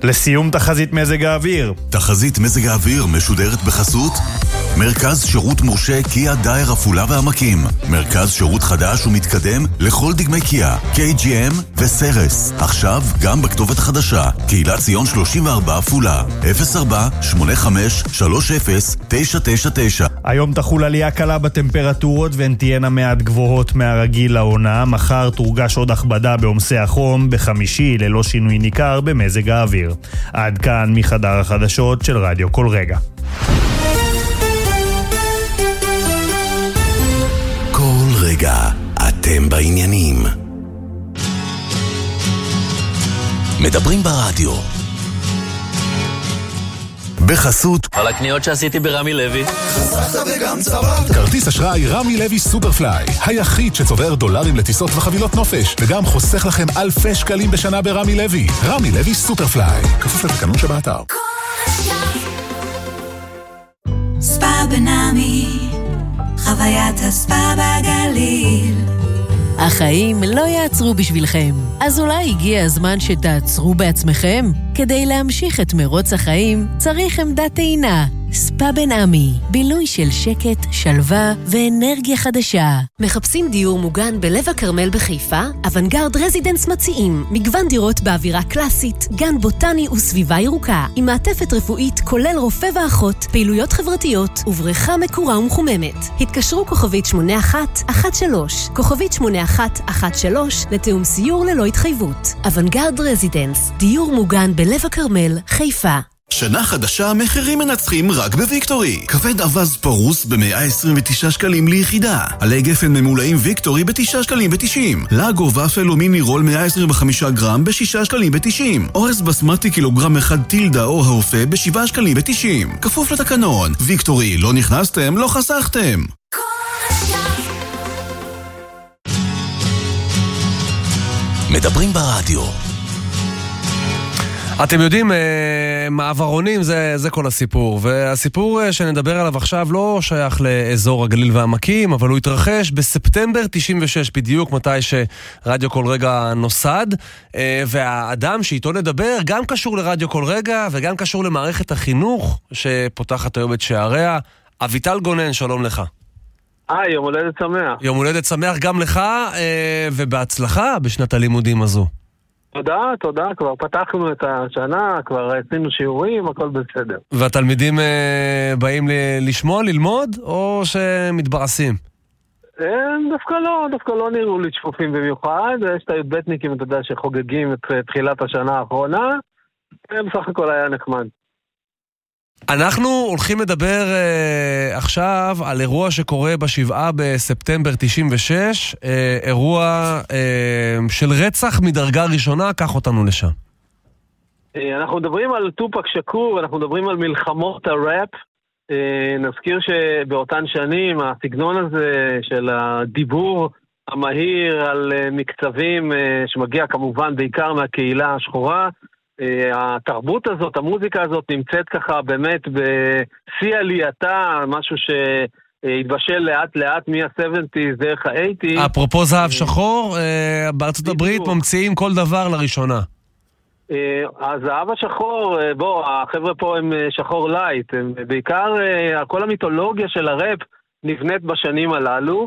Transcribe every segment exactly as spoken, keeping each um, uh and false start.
לסיום תחזית מזג האוויר. תחזית מזג האוויר משודרת בחסות מרכז שירות מורשה קיה דייר עפולה והעמקים. מרכז שירות חדש ומתקדם לכל דגמי קיה, קיי ג'י אם וסרס. עכשיו גם בכתובת חדשה, קהילת ציון שלושים וארבע עפולה, אפס ארבע שמונה חמש שלוש אפס תשע תשע תשע. היום תחול עלייה קלה בטמפרטורות והן תהיינה מעט גבוהות מהרגיל לעונה. מחר תורגש עוד הכבדה בעומסי החום, בחמישי ללא שינוי ניכר במזג האוויר. עד כאן מחדר החדשות של רדיו כל רגע. כל רגע אתם בעניינים. מדברים ברדיו. בחסות על הקניות שעשיתי ברמי לוי. חסכת וגם צברת. כרטיס אשראי רמי לוי סופרפליי, היחיד שצובר דולרים לטיסות וחבילות נופש, וגם חוסך לכם אלפי שקלים בשנה ברמי לוי. רמי לוי סופרפליי, כפוף לתקנון שבאתר. ספא בנעמי, חוויית הספא בגליל. החיים לא יעצרו בשבילכם, אז אולי הגיע הזמן שתעצרו בעצמכם? כדי להמשיך את מרוץ החיים צריך עמדת טעינה. ספא בנעמי, בילוי של שקט, שלווה ואנרגיה חדשה. מחפשים דיור מוגן בלב הכרמל בחיפה? אוונגרד רזידנס מציעים מגוון דירות באווירה קלאסית, גן בוטני וסביבה ירוקה, עם מעטפת רפואית כולל רופא ואחות, פעילויות חברתיות ובריכה מקורה ומחוממת. התקשרו כוכבית שמונה אחת אחת שלוש, כוכבית שמונה אחת אחת שלוש לתאום סיור ללא התחייבות. אוונגרד רזידנס, דיור מוגן בלב הכרמל, חיפה. שנה חדשה, מחירים מנצחים רק בוויקטורי. כבד אבז פרוס ב-מאה עשרים ותשעה שקלים ליחידה. עלי גפן ממולאים ויקטורי ב-תשעה שקלים ותשעים. לגו ופל או מיני רול מאה עשרים וחמישה גרם ב-שישה שקלים ותשעים. אורז בסמטי קילוגרם אחד טילדה או האופה ב-שבעה שקלים ותשעים. כפוף לתקנון. ויקטורי, לא נכנסתם, לא חסכתם. מדברים ברדיו. אתם יודעים, מעברונים זה, זה כל הסיפור, והסיפור שנדבר עליו עכשיו לא שייך לאזור הגליל והעמקים, אבל הוא התרחש בספטמבר תשעים ושש, בדיוק מתי שרדיו כל רגע נוסד, והאדם שאיתו נדבר גם קשור לרדיו כל רגע, וגם קשור למערכת החינוך שפותחת היום את שעריה. אביטל גונן, שלום לך. אה, יום הולדת שמח. יום הולדת שמח גם לך, ובהצלחה בשנת הלימודים הזו. תודה, תודה, כבר פתחנו את השנה, כבר עשינו שיעורים, הכל בסדר. והתלמידים אה, באים ל- לשמוע, ללמוד, או שמתברסים? אה, דווקא לא, דווקא לא נראו לי שפופים במיוחד, יש את הי"בניקים, אתה יודע, שחוגגים את תחילת השנה האחרונה, בסך הכל היה נחמד. אנחנו הולכים לדבר אה, עכשיו על אירוע שקורה בשבעה בספטמבר תשעים ושש, אה, אירוע אה, של רצח מדרגה ראשונה, קח אותנו לשם. אה, אנחנו מדברים על טופק שקור, אנחנו מדברים על מלחמות הראפ, אה, נזכיר שבאותן שנים הסגנון הזה של הדיבור המהיר על אה, מקצבים אה, שמגיע כמובן בעיקר מהקהילה השחורה, התרבות הזאת, המוזיקה הזאת נמצאת ככה באמת בשיא עלייתה, משהו שהתבשל לאט לאט מה-שבעים דרך ה-שמונים. אפרופו זהב שחור, בארצות הברית ממציאים כל דבר לראשונה. הזהב השחור, בוא, החבר'ה פה הם שחור לייט, בעיקר כל המיתולוגיה של הראפ נבנית בשנים הללו,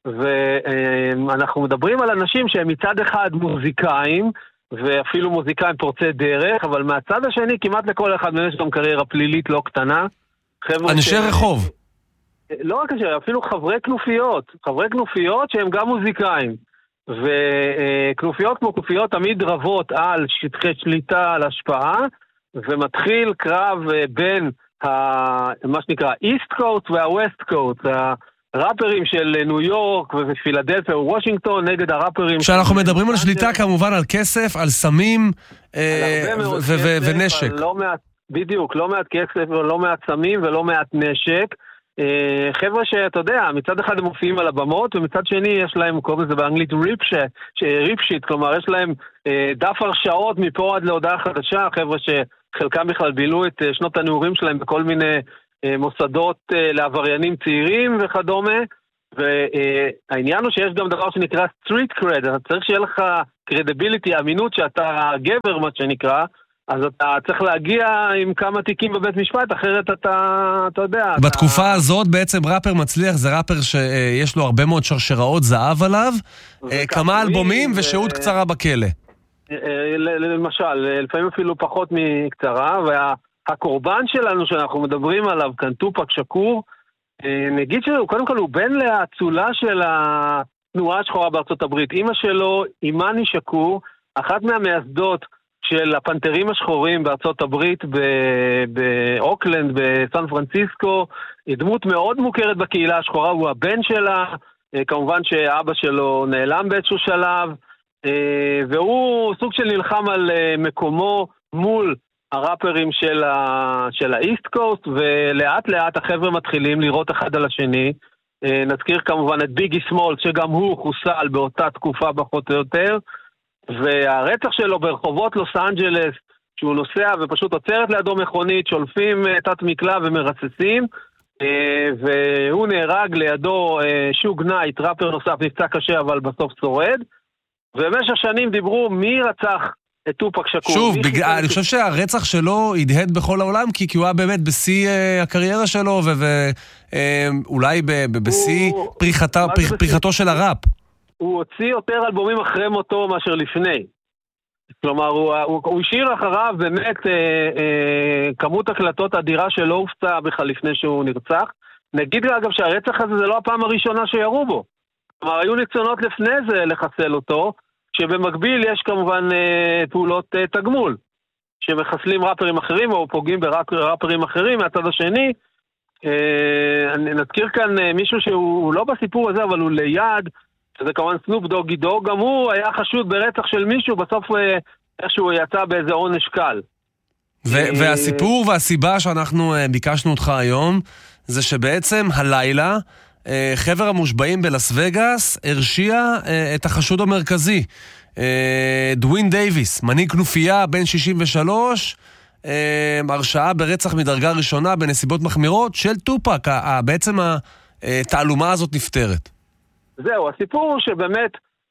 ואנחנו מדברים על אנשים שהם מצד אחד מוזיקאים, ואפילו מוזיקאים פורצי דרך, אבל מהצד השני כמעט לכל אחד מהם יש גם קריירה פלילית לא קטנה. אנשי רחוב. לא רק אנשי, אפילו חברי כנופיות, חברי כנופיות שהם גם מוזיקאים. וכנופיות כמו כנופיות תמיד רבות על שטחי שליטה, על השפעה, ומתחיל קרב בין ה, מה שנקרא East Coast וה-West Coast, ראפרים של ניו יורק ופילדלפיה ווושינגטון נגד הראפרים... כשאנחנו מדברים על שליטה כמובן על כסף, על סמים ונשק. בדיוק, לא מעט כסף ולא מעט סמים ולא מעט נשק. חבר'ה שאתה יודע, מצד אחד הם מופיעים על הבמות, ומצד שני יש להם, קוראים לזה באנגלית ריפשיט, כלומר יש להם דף הרשאות מפה עד להודעה חדשה, חבר'ה שחלקם בכלל בילו את שנות הנעורים שלהם בכל מיני... מוסדות לעבריינים צעירים וכדומה, והעניין הוא שיש גם דבר שנקרא street cred, אתה צריך שיהיה לך credibility, אמינות שאתה גבר מה שנקרא, אז אתה צריך להגיע עם כמה תיקים בבית משפט, אחרת אתה, אתה יודע... בתקופה אתה... הזאת בעצם ראפר מצליח, זה ראפר שיש לו הרבה מאוד שרשראות זהב עליו, כמה אלבומים ו... ושהות קצרה בכלא. למשל, לפעמים אפילו פחות מקצרה, והקורבן שלנו שאנחנו מדברים עליו כאן, טופק שקור, נגיד שהוא, קודם כל הוא בן להצולה של התנועה השחורה בארצות הברית. אמא שלו, אימני שקור, אחת מהמייסדות של הפנתרים השחורים בארצות הברית, באוקלנד, בסן פרנסיסקו, היא דמות מאוד מוכרת בקהילה השחורה, הוא הבן שלה, כמובן שאבא שלו נעלם באיזשהו שלב, והוא סוג של נלחם על מקומו מול הראפרים של, ה... של האיסט קוסט, ולאט לאט החבר'ה מתחילים לראות אחד על השני. נזכיר כמובן את ביגי סמולס, שגם הוא חוסל באותה תקופה פחות או יותר, והרצח שלו ברחובות לוס אנג'לס, שהוא נוסע ופשוט עוצרת לידו מכונית, שולפים תת מקלה ומרססים, והוא נהרג לידו שוג נייט, ראפר נוסף, נפצע קשה אבל בסוף שורד, ובמשך שנים דיברו מי רצח את טופק שקור. שוב, בג... אני חושב שהרצח שלו הדהד בכל העולם, כי, כי הוא היה באמת בשיא uh, הקריירה שלו, ואולי uh, בשיא הוא... פריחתה, פריח, פריחתו של הראפ. הוא הוציא יותר אלבומים אחרי מותו מאשר לפני. כלומר, הוא, הוא, הוא השאיר אחריו באמת אה, אה, כמות הקלטות אדירה שלא הופצה בכלל לפני שהוא נרצח. נגיד אגב שהרצח הזה זה לא הפעם הראשונה שירו בו. כלומר, היו ניסיונות לפני זה לחסל אותו, שבמקביל יש כמובן אה, פעולות אה, תגמול, שמחסלים ראפרים אחרים או פוגעים בראפרים אחרים מהצד השני. אה, נזכיר כאן אה, מישהו שהוא לא בסיפור הזה, אבל הוא ליד, שזה כמובן סנופ דוגי דוג, גם הוא היה חשוד ברצח של מישהו, בסוף אה, איכשהו יצא באיזה עונש קל. ו- והסיפור והסיבה שאנחנו אה, ביקשנו אותך היום, זה שבעצם הלילה, חבר המושבעים בלס וגאס הרשיע את החשוד המרכזי, דווין דייביס, מנהיג כנופיה בן שישים ושלוש, הרשעה ברצח מדרגה ראשונה בנסיבות מחמירות של טופק. בעצם התעלומה הזאת נפטרת. זהו, הסיפור הוא שבאמת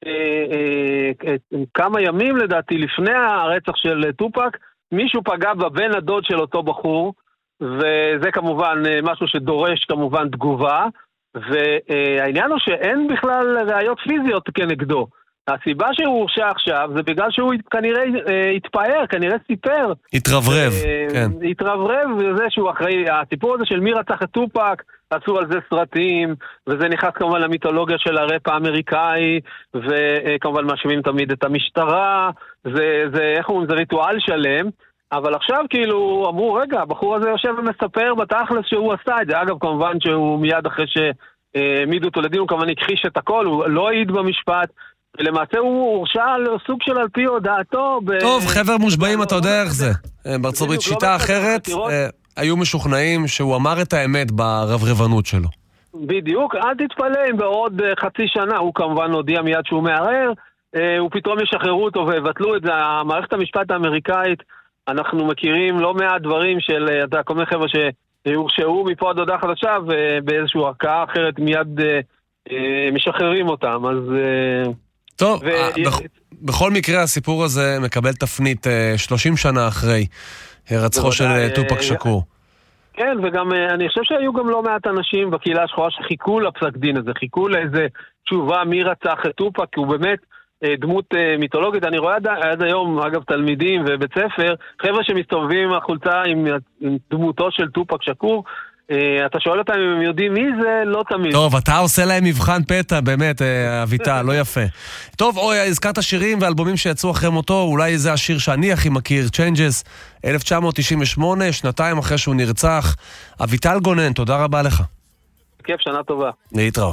כמה ימים לדעתי לפני הרצח של טופק, מישהו פגע בבן הדוד של אותו בחור, וזה כמובן משהו שדורש כמובן תגובה, והעניין הוא שאין בכלל ראיות פיזיות כנגדו. הסיבה שהוא הורשע עכשיו זה בגלל שהוא כנראה התפאר, כנראה סיפר. התרברב, כן. התרברב וזה שהוא אחרי, הסיפור הזה של מי רצח את טופק, עשו על זה סרטים, וזה נכנס כמובן למיתולוגיה של הראפ האמריקאי, וכמובן מאשימים תמיד את המשטרה, זה, זה, איך אומרים, זה ריטואל שלם, אבל עכשיו כאילו אמרו, רגע, הבחור הזה יושב ומספר בתכלס שהוא עשה את זה. אגב, כמובן שהוא מיד אחרי שהעמידו אותו לדין, הוא כמובן הכחיש את הכל, הוא לא העיד במשפט, ולמעשה הוא הורשע על סוג של על פי הודעתו. טוב, חבר מושבעים, אתה יודע איך זה. בארצות הברית שיטה אחרת, היו משוכנעים שהוא אמר את האמת ברברבנות שלו. בדיוק, אל תתפלא אם בעוד חצי שנה, הוא כמובן הודיע מיד שהוא מערער, הוא פתאום ישחררו אותו ובטלו את זה. המערכת המשפט האמריקאית, אנחנו מכירים לא מעט דברים של, אתה יודע, כל מיני חבר'ה שהורשעו מפה עד הודעה חדשה, ובאיזושהי ערכאה אחרת מיד משחררים אותם, אז... טוב, בכל מקרה הסיפור הזה מקבל תפנית שלושים שנה אחרי הרצחו של טופק שקור. כן, וגם אני חושב שהיו גם לא מעט אנשים בקהילה השחורה שחיכו לפסק דין הזה, חיכו לאיזה תשובה מי רצח את טופק, כי הוא באמת דמות מיתולוגית. אני רואה עד היום, אגב, תלמידים ובית ספר, חבר'ה שמסתובבים עם החולצה עם דמותו של טופק שקור, אתה שואל אותם אם הם יודעים מי זה, לא תמיד. טוב, אתה עושה להם מבחן פתע, באמת, אביטל, לא יפה. טוב, אוי, הזכרת שירים ואלבומים שיצאו אחרי מותו, אולי זה השיר שאני הכי מכיר, Changes, אלף תשע מאות תשעים ושמונה, שנתיים אחרי שהוא נרצח. אביטל גונן, תודה רבה לך. כיף, שנה טובה. להתראות.